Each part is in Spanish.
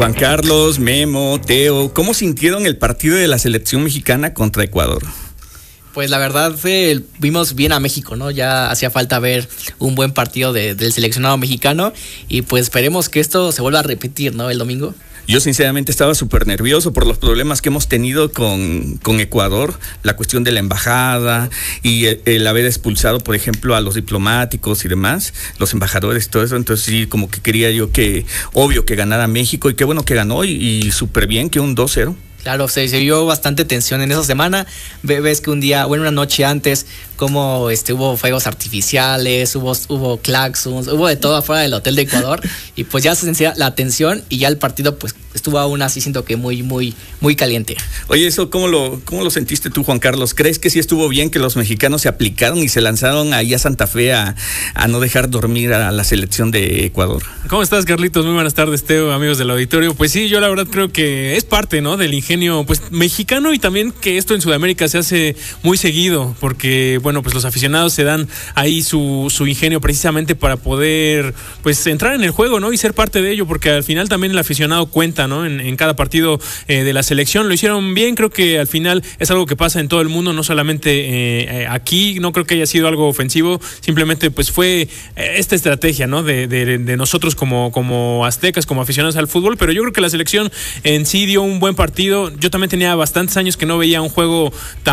Juan Carlos, Memo, Teo, ¿cómo sintieron el partido de la selección mexicana contra Ecuador? Pues la verdad vimos bien a México, ¿no? Ya hacía falta ver un buen partido del seleccionado mexicano y pues esperemos que esto se vuelva a repetir, ¿no? El domingo. Yo sinceramente estaba súper nervioso por los problemas que hemos tenido con Ecuador, la cuestión de la embajada y el haber expulsado, por ejemplo, a los diplomáticos y demás, los embajadores y todo eso. Entonces sí, como que quería yo obvio que ganara México, y qué bueno que ganó y súper bien que un 2-0. Claro, se vio bastante tensión en esa semana. Ves que una noche antes, como hubo fuegos artificiales, hubo claxons, hubo de todo afuera del hotel de Ecuador, y pues ya se sentía la tensión, y ya el partido pues estuvo aún así, siento que muy, muy, muy caliente. Oye, eso, ¿cómo lo sentiste tú, Juan Carlos? ¿Crees que sí estuvo bien que los mexicanos se aplicaron y se lanzaron ahí a Santa Fe a no dejar dormir a la selección de Ecuador? ¿Cómo estás, Carlitos? Muy buenas tardes, Teo, amigos del auditorio. Pues sí, yo la verdad creo que es parte, ¿no?, del ingenio pues mexicano, y también que esto en Sudamérica se hace muy seguido, porque bueno, pues los aficionados se dan ahí su ingenio precisamente para poder pues entrar en el juego, ¿no?, y ser parte de ello, porque al final también el aficionado cuenta, ¿no?, en cada partido de la selección. Lo hicieron bien, creo que al final es algo que pasa en todo el mundo, no solamente aquí. No creo que haya sido algo ofensivo, simplemente pues fue esta estrategia, ¿no?, de nosotros como aztecas, como aficionados al fútbol. Pero yo creo que la selección en sí dio un buen partido. Yo también tenía bastantes años que no veía un juego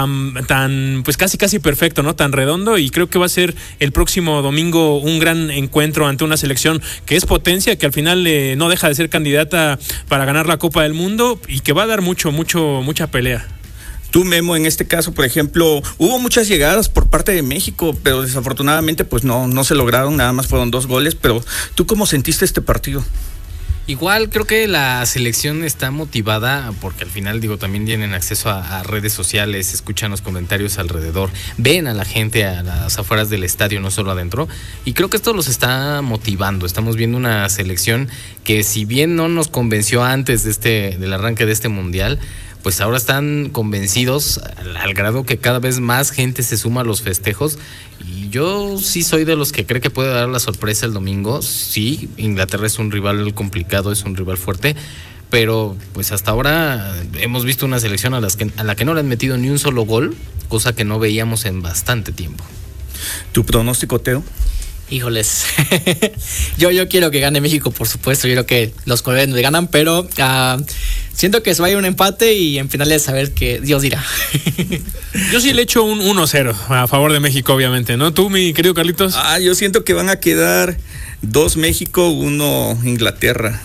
tan pues casi perfecto, ¿no?, tan redondo, y creo que va a ser el próximo domingo un gran encuentro ante una selección que es potencia, que al final no deja de ser candidata para ganar la Copa del Mundo, y que va a dar mucha pelea. Tú, Memo, en este caso, por ejemplo, hubo muchas llegadas por parte de México, pero desafortunadamente pues no se lograron, nada más fueron 2 goles. Pero ¿tú cómo sentiste este partido? Igual creo que la selección está motivada porque al final, también tienen acceso a redes sociales, escuchan los comentarios alrededor, ven a la gente a las afueras del estadio, no solo adentro, y creo que esto los está motivando. Estamos viendo una selección que, si bien no nos convenció antes del arranque de este mundial, pues ahora están convencidos al grado que cada vez más gente se suma a los festejos. Y yo sí soy de los que cree que puede dar la sorpresa el domingo. Sí, Inglaterra es un rival complicado, es un rival fuerte, pero pues hasta ahora hemos visto una selección a la que no le han metido ni un solo gol, cosa que no veíamos en bastante tiempo. ¿Tu pronóstico, Teo? Híjoles, yo quiero que gane México, por supuesto. Yo creo que los coreanos le ganan, pero siento que se va a ir un empate y en finales a ver qué Dios dirá. Yo sí le echo un 1-0 a favor de México, obviamente, ¿no? ¿Tú, mi querido Carlitos? Yo siento que van a quedar 2 México, 1 Inglaterra,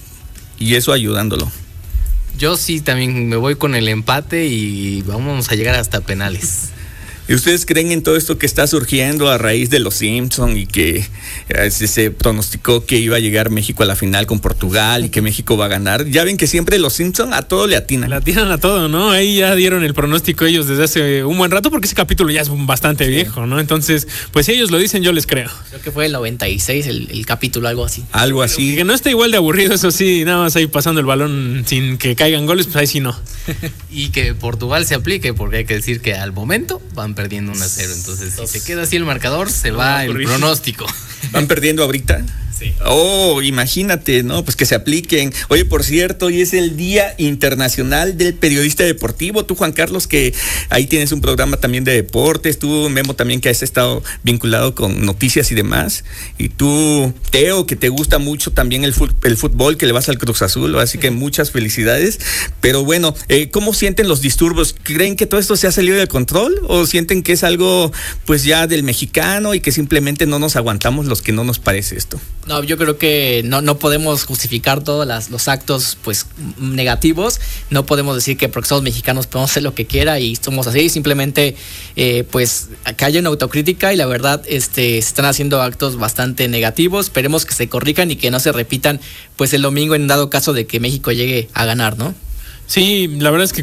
y eso ayudándolo. Yo sí también me voy con el empate y vamos a llegar hasta penales. ¿Y ustedes creen en todo esto que está surgiendo a raíz de los Simpson y que se pronosticó que iba a llegar México a la final con Portugal y que México va a ganar? Ya ven que siempre los Simpson a todo le atinan. Le atinan a todo, ¿no? Ahí ya dieron el pronóstico ellos desde hace un buen rato, porque ese capítulo ya es bastante viejo, ¿no? Entonces, pues si ellos lo dicen, yo les creo. Creo que fue el 96 el capítulo, algo así. Algo así. Y que no esté igual de aburrido, eso sí, nada más ahí pasando el balón sin que caigan goles, pues ahí sí no. Y que Portugal se aplique, porque hay que decir que al momento van perdiendo 1-0, entonces si se queda así el marcador, se va el pronóstico. ¿Van perdiendo ahorita? Sí. Oh, imagínate, ¿no? Pues que se apliquen. Oye, por cierto, hoy es el Día Internacional del Periodista Deportivo. Tú, Juan Carlos, que ahí tienes un programa también de deportes. Tú, Memo, también, que has estado vinculado con noticias y demás. Y tú, Teo, que te gusta mucho también el fútbol, que le vas al Cruz Azul. Así que muchas felicidades. Pero bueno, ¿cómo sienten los disturbios? ¿Creen que todo esto se ha salido de control? ¿O sienten que es algo, pues, ya del mexicano y que simplemente no nos aguantamos los que no nos parece esto? No, yo creo que no podemos justificar todos los actos pues negativos. No podemos decir que porque somos mexicanos podemos hacer lo que quiera y somos así. Simplemente pues que haya una autocrítica, y la verdad se están haciendo actos bastante negativos. Esperemos que se corrijan y que no se repitan pues el domingo, en dado caso de que México llegue a ganar, ¿no? Sí, la verdad es que